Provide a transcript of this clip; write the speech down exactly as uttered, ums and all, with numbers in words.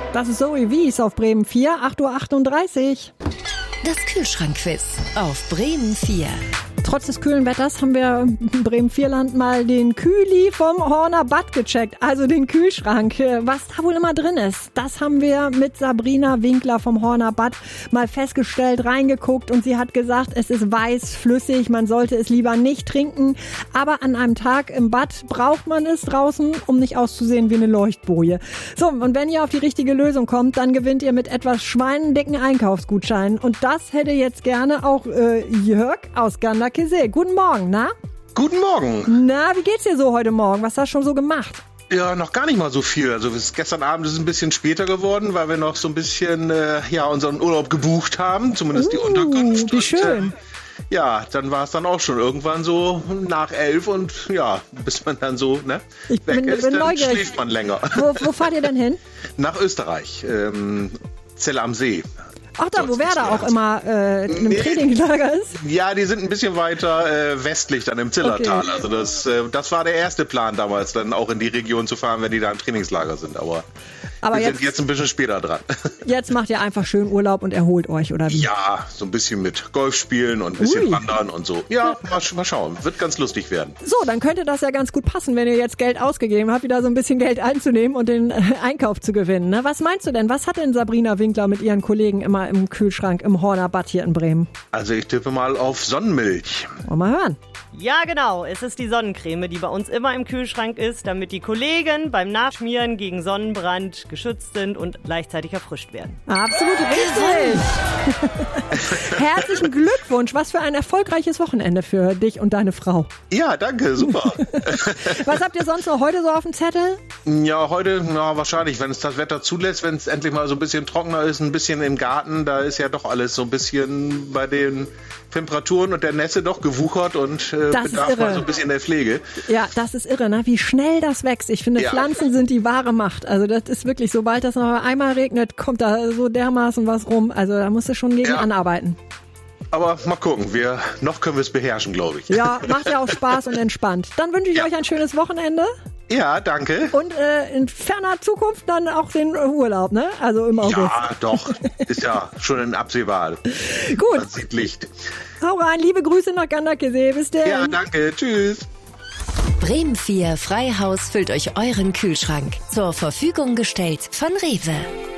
Das ist Zoe Wies auf Bremen vier, acht Uhr achtunddreißig. Das Kühlschrankquiz auf Bremen vier. Trotz des kühlen Wetters haben wir in Bremen-Vierland mal den Kühli vom Horner Bad gecheckt, also den Kühlschrank. Was da wohl immer drin ist, das haben wir mit Sabrina Winkler vom Horner Bad mal festgestellt, reingeguckt und sie hat gesagt, es ist weiß, flüssig, man sollte es lieber nicht trinken. Aber an einem Tag im Bad braucht man es draußen, um nicht auszusehen wie eine Leuchtboje. So, und wenn ihr auf die richtige Lösung kommt, dann gewinnt ihr mit etwas schweinendicken Einkaufsgutscheinen. Und das hätte jetzt gerne auch äh, Jörg aus Gandakesee. Guten Morgen, na? Guten Morgen. Na, wie geht's dir so heute Morgen? Was hast du schon so gemacht? Ja, noch gar nicht mal so viel. Also gestern Abend ist es ein bisschen später geworden, weil wir noch so ein bisschen äh, ja unseren Urlaub gebucht haben, zumindest uh, die Unterkunft. Wie schön. Und, äh, ja, dann war es dann auch schon irgendwann so nach elf und ja, bis man dann so ne, ich weg bin, ist, bin dann neugierig. schläft man länger. Wo, wo fahrt ihr denn hin? Nach Österreich, ähm, Zell am See. Ach da, wo Werder auch immer äh, in einem nee. Trainingslager ist? Ja, die sind ein bisschen weiter äh, westlich, dann im Zillertal. Okay. Also das, äh, das war der erste Plan damals, dann auch in die Region zu fahren, wenn die da im Trainingslager sind. Aber, Aber wir jetzt, sind jetzt ein bisschen später dran. Jetzt macht ihr einfach schön Urlaub und erholt euch, oder wie? Ja, so ein bisschen mit Golf spielen und ein bisschen Ui. wandern und so. Ja, mal, mal schauen. Wird ganz lustig werden. So, dann könnte das ja ganz gut passen, wenn ihr jetzt Geld ausgegeben habt, wieder so ein bisschen Geld einzunehmen und den äh, Einkauf zu gewinnen. Ne? Was meinst du denn? Was hat denn Sabrina Winkler mit ihren Kollegen immer im Kühlschrank im Horner Bad hier in Bremen? Also ich tippe mal auf Sonnenmilch. Wollen wir mal hören. Ja, genau. Es ist die Sonnencreme, die bei uns immer im Kühlschrank ist, damit die Kollegen beim Nachschmieren gegen Sonnenbrand geschützt sind und gleichzeitig erfrischt werden. Absolut richtig. Herzlichen Glückwunsch. Was für ein erfolgreiches Wochenende für dich und deine Frau. Ja, danke. Super. Was habt ihr sonst noch heute so auf dem Zettel? Ja, heute na, wahrscheinlich, wenn es das Wetter zulässt, wenn es endlich mal so ein bisschen trockener ist, ein bisschen im Garten, da ist ja doch alles so ein bisschen bei den Temperaturen und der Nässe doch gewuchert und äh, bedarf mal so ein bisschen der Pflege. Ja, das ist irre, ne? Wie schnell das wächst. Ich finde, ja. Pflanzen sind die wahre Macht. Also das ist wirklich, sobald das noch einmal regnet, kommt da so dermaßen was rum. Also da musst du schon gegen ja. anarbeiten. Aber mal gucken, wir, noch können wir es beherrschen, glaube ich. Ja, macht ja auch Spaß und entspannt. Dann wünsche ich ja. euch ein schönes Wochenende. Ja, danke. Und äh, in ferner Zukunft dann auch den Urlaub, ne? Also im August. Ja, doch. Ist ja schon in absehbar. Gut. Man sieht Licht. Hau rein, liebe Grüße nach Gandakesee. Bis dann. Ja, danke. Tschüss. Bremen vier Freihaus füllt euch euren Kühlschrank. Zur Verfügung gestellt von Rewe.